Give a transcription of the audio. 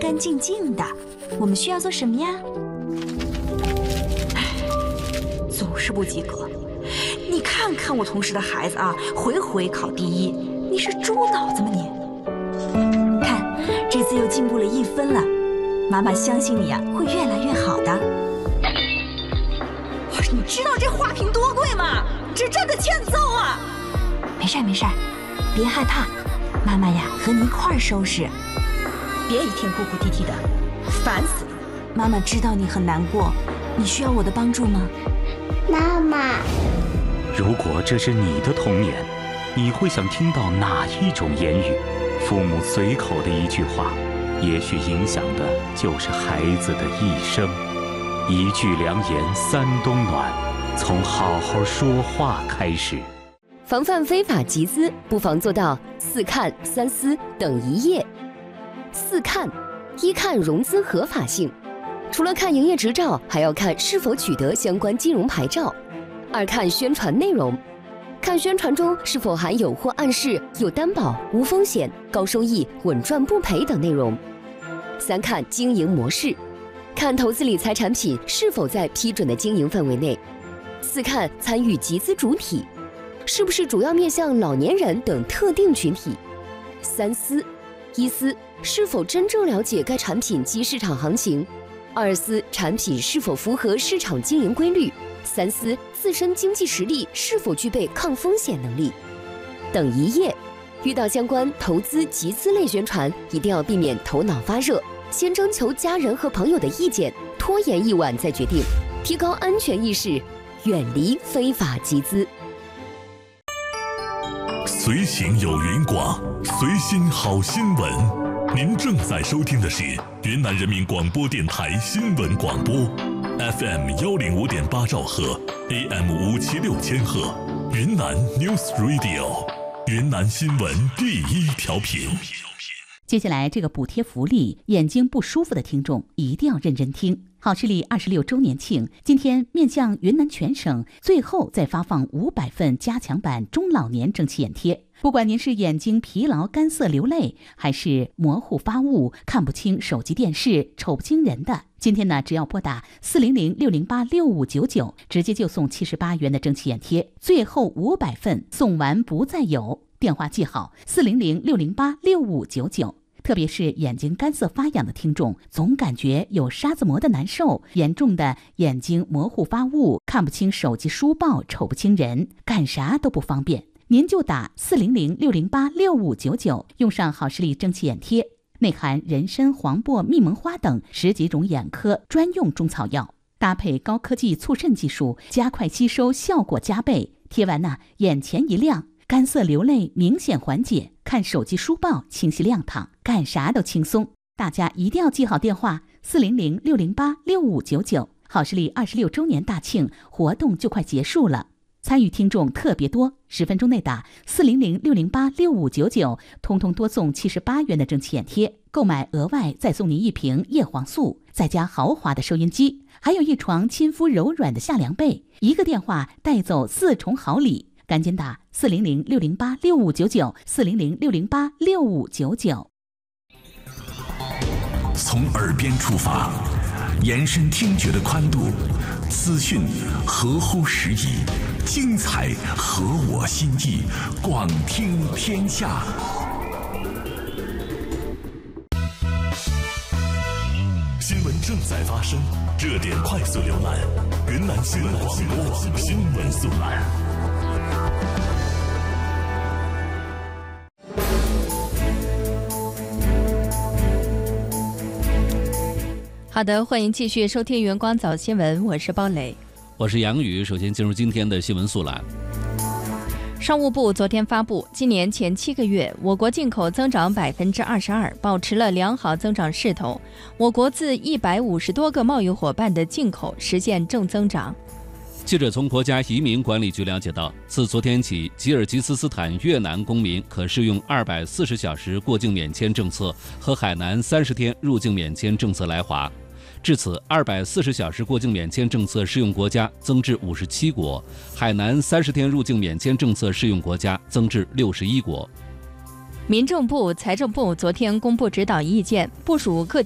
干净净的。我们需要做什么呀？总是不及格。你看看我同事的孩子啊，回回考第一。你是猪脑子吗你？看，这次又进步了1分了。妈妈相信你啊，会越来越好的。你知道这花瓶多贵吗？这真的欠揍啊！没事没事，别害怕，妈妈呀和你一块儿收拾。别一天哭哭啼啼的，烦死了。妈妈知道你很难过，你需要我的帮助吗？ 妈妈， 如果这是你的童年，你会想听到哪一种言语？父母随口的一句话，也许影响的就是孩子的一生。一句良言三冬暖，从好好说话开始。 防范非法集资，不妨做到4看3思等一页。4看：一看融资合法性，除了看营业执照，还要看是否取得相关金融牌照。2看宣传内容，看宣传中是否含有或暗示有担保、无风险、高收益、稳赚不赔等内容。3看经营模式，看投资理财产品是否在批准的经营范围内。4看参与集资主体，是不是主要面向老年人等特定群体。3思：一思，是否真正了解该产品及市场行情；2思，产品是否符合市场经营规律；3思，自身经济实力是否具备抗风险能力。等一页，遇到相关投资集资类宣传，一定要避免头脑发热，先征求家人和朋友的意见，拖延一晚再决定，提高安全意识，远离非法集资。 随行有云广，随心好新闻。您正在收听的是云南人民广播电台新闻广播 ，FM 105.8兆赫 ，AM 576千赫，云南 News Radio， 云南新闻第一调频。 接下来这个补贴福利，眼睛不舒服的听众一定要认真听。好视力26周年庆，今天面向云南全省，最后再发放500份加强版中老年蒸汽眼贴。不管您是眼睛疲劳、干涩、流泪，还是模糊发雾、看不清手机电视、瞅不清人的，今天呢，只要拨打400-608-6599，直接就送78元的蒸汽眼贴，最后500份送完不再有。电话记好400-608-6599。特别是眼睛干涩发痒的听众，总感觉有沙子膜的难受，严重的眼睛模糊发雾，看不清手机书报，瞅不清人，干啥都不方便，您就打400-608-6599，用上好视力蒸汽眼贴，内含人参、黄柏、蜜蒙花等10几种眼科专用中草药，搭配高科技促渗技术，加快吸收，效果加倍。贴完呢，眼前一亮，干涩流泪明显缓解，看手机书报清晰亮堂，干啥都轻松。大家一定要记好电话400-608-6599。好视力26周年大庆活动就快结束了，参与听众特别多，10分钟内打400-608-6599，通通多送78元的蒸汽眼贴，购买额外再送您1瓶叶黄素，再加豪华的收音机，还有一床亲肤柔软的夏凉被，一个电话带走4重好礼。赶紧打400-608-6599 400-608-6599。 从耳边出发，延伸听觉的宽度，资讯合乎时宜，精彩合我心意，广听天下。新闻正在发生，热点快速浏览，云南新闻广播新闻速览。 好的，欢迎继续收听元光早新闻，我是包磊， 我是杨宇。首先进入今天的新闻速览。 商务部昨天发布，今年前7个月，我国进口增长22%，保持了良好增长势头。我国自150多个贸易伙伴的进口实现正增长。 记者从国家移民管理局了解到，自昨天起，吉尔吉斯斯坦越南公民可适用240小时过境免签政策和海南30天入境免签政策来华。至此，240小时过境免签政策适用国家增至57国，海南30天入境免签政策适用国家增至61国。 民政部、财政部昨天公布指导意见，部署各